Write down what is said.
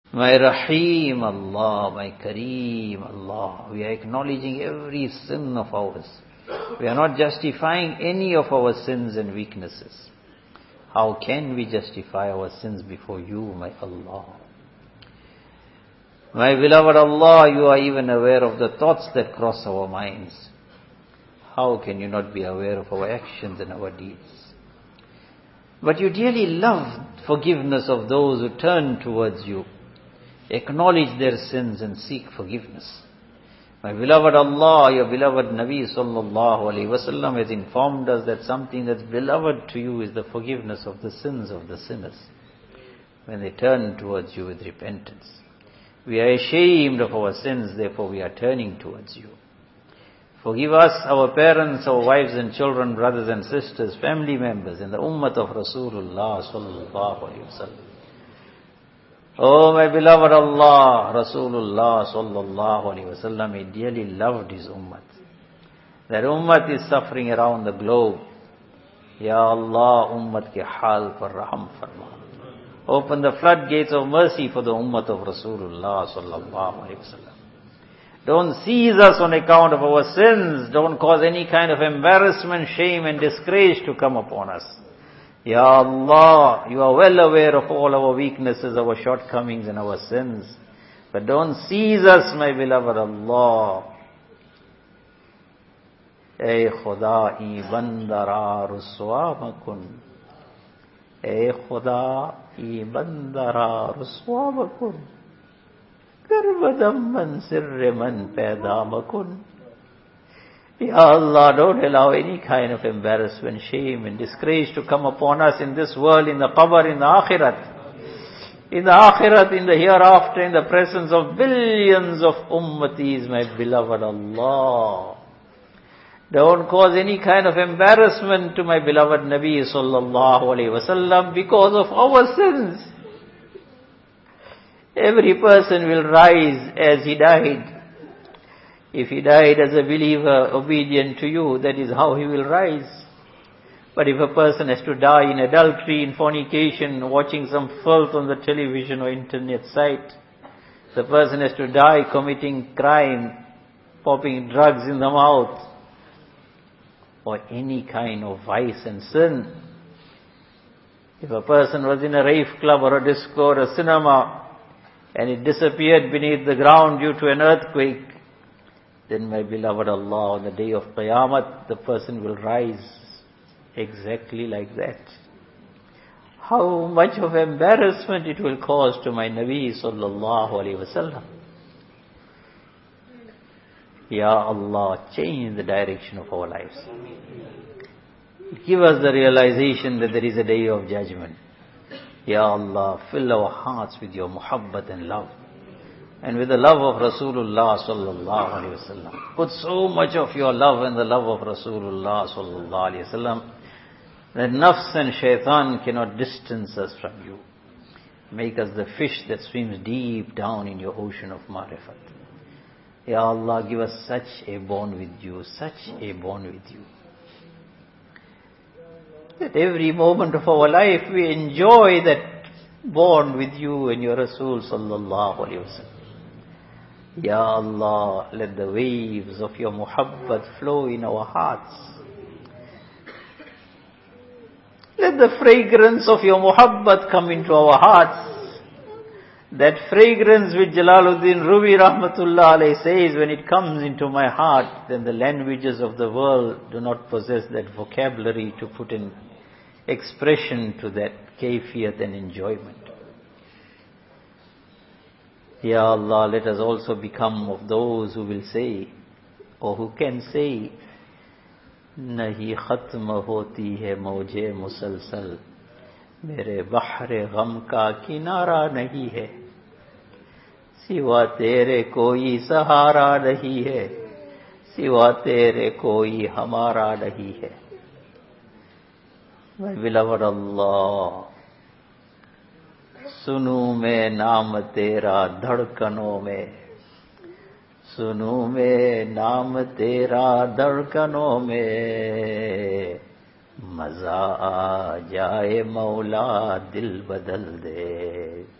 My Rahim Allah, my Kareem Allah. We are acknowledging every sin of ours. We are not justifying any of our sins and weaknesses. How can we justify our sins before you, my Allah? My beloved Allah, you are even aware of the thoughts that cross our minds. How can you not be aware of our actions and our deeds? But you dearly love forgiveness of those who turn towards you, acknowledge their sins and seek forgiveness. My beloved Allah, your beloved Nabi sallallahu alaihi wasallam has informed us that something that's beloved to you is the forgiveness of the sins of the sinners when they turn towards you with repentance. We are ashamed of our sins, therefore we are turning towards you. Forgive us, our parents, our wives and children, brothers and sisters, family members, and the ummah of Rasulullah sallallahu alaihi wasallam. Oh, my beloved Allah, Rasulullah sallallahu alaihi wasallam, he dearly loved his ummah. That ummah is suffering around the globe. Ya Allah, ummah ke hal par raham farma. Open the floodgates of mercy for the ummah of Rasulullah sallallahu alaihi wasallam. Don't seize us on account of our sins. Don't cause any kind of embarrassment, shame and disgrace to come upon us. Ya Allah, you are well aware of all our weaknesses, our shortcomings and our sins. But don't seize us, my beloved Allah. Ey Khuda, I bandara ruswa makun. Ey Khuda, I bandara ruswa makun. Garbadam man sirre man paida makun. Ya Allah, don't allow any kind of embarrassment, shame and disgrace to come upon us in this world, in the qabr, in the akhirat. In the akhirat, in the hereafter, in the presence of billions of ummatis, my beloved Allah. Don't cause any kind of embarrassment to my beloved Nabi sallallahu alaihi wasallam because of our sins. Every person will rise as he died. If he died as a believer, obedient to you, that is how he will rise. But if a person has to die in adultery, in fornication, watching some filth on the television or internet site, the person has to die committing crime, popping drugs in the mouth, or any kind of vice and sin. If a person was in a rave club or a disco or a cinema, and it disappeared beneath the ground due to an earthquake, then my beloved Allah, on the day of Qiyamah, the person will rise exactly like that. How much of embarrassment it will cause to my Nabi sallallahu alaihi wasallam. Ya Allah, change the direction of our lives. Give us the realization that there is a day of judgment. Ya Allah, fill our hearts with your muhabbat and love. And with the love of Rasulullah sallallahu alaihi wasallam. Put so much of your love and the love of Rasulullah sallallahu alaihi wasallam that nafs and shaitan cannot distance us from you. Make us the fish that swims deep down in your ocean of marifat. Ya Allah, give us such a bond with you, such a bond with you. That every moment of our life we enjoy that bond with you and your Rasul sallallahu alaihi wasallam. Ya Allah, let the waves of your muhabbat flow in our hearts. Let the fragrance of your muhabbat come into our hearts. That fragrance which Jalaluddin Rumi rahmatullah alayhi says, when it comes into my heart, then the languages of the world do not possess that vocabulary to put in expression to that kayfiyat and enjoyment. Ya Allah, let us also become of those who will say, or who can say, Nahi khatm hoti hai moje musalsal, mere bahre gham ka kinara nahi hai, siwa tere koi sahara nahi hai, siwa tere koi hamara nahi hai. My beloved Allah, सुनूं मैं नाम तेरा धड़कनों में, सुनूं मैं नाम तेरा धड़कनों में, मजा आ जाए मौला दिल बदल दे.